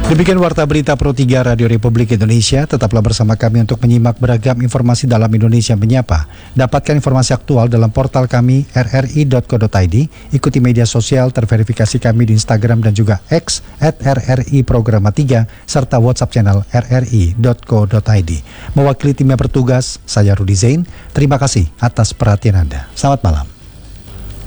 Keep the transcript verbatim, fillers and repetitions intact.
Demikian Warta Berita Pro tiga Radio Republik Indonesia. Tetaplah bersama kami untuk menyimak beragam informasi dalam Indonesia Menyapa. Dapatkan informasi aktual dalam portal kami r r i dot co dot i d. Ikuti media sosial terverifikasi kami di Instagram dan juga X at r r i programa tiga serta WhatsApp channel r r i dot co dot i d. Mewakili tim yang bertugas, saya Rudi Zain. Terima kasih atas perhatian Anda. Selamat malam.